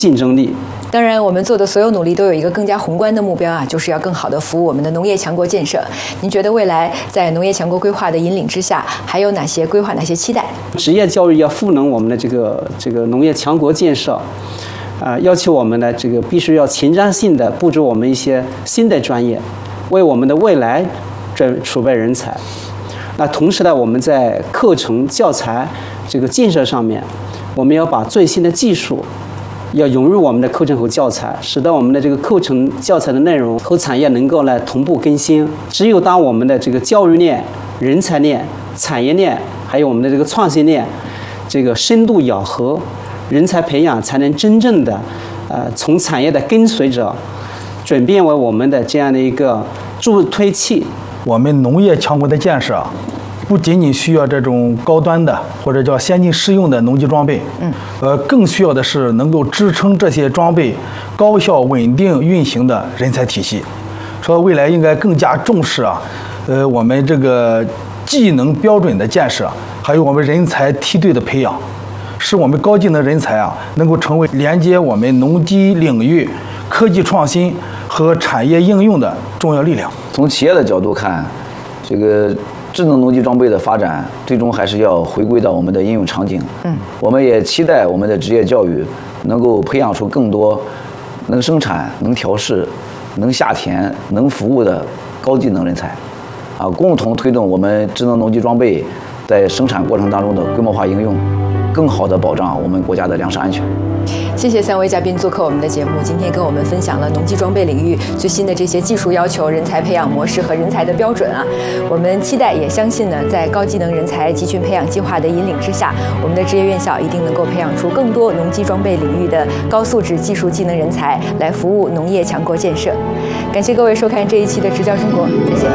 竞争力。 当然，我们做的所有努力都有一个更加宏观的目标啊，就是要更好地服务我们的农业强国建设。您觉得未来在农业强国规划的引领之下，还有哪些规划、哪些期待？ 职业教育要赋能我们的这个农业强国建设，要求我们呢必须要前瞻性的布置我们一些新的专业，为我们的未来储备人才。那同时呢，我们在课程教材建设上面，我们要把最新的技术要融入我们的课程和教材，使得我们的课程教材的内容和产业能够来同步更新。只有当我们的教育链、人才链、产业链，还有我们的创新链，深度咬合，人才培养才能真正的从产业的跟随者转变为我们的这样的一个助推器。 我们农业强国的建设不仅仅需要这种高端的或者叫先进适用的农机装备，更需要的是能够支撑这些装备高效稳定运行的人才体系。说未来应该更加重视我们技能标准的建设，还有我们人才梯队的培养，使我们高技能人才能够成为连接我们农机领域科技创新和产业应用的重要力量。 从企业的角度看，智能农机装备的发展，最终还是要回归到我们的应用场景。我们也期待我们的职业教育能够培养出更多能生产、能调试、能下田、能服务的高技能人才，共同推动我们智能农机装备在生产过程当中的规模化应用，更好地保障我们国家的粮食安全。 谢谢3位嘉宾做客我们的节目，今天跟我们分享了农机装备领域最新的这些技术要求、人才培养模式和人才的标准啊。我们期待也相信呢，在高技能人才集群培养计划的引领之下，我们的职业院校一定能够培养出更多农机装备领域的高素质技术技能人才，来服务农业强国建设。感谢各位收看这一期的直教中国，再见。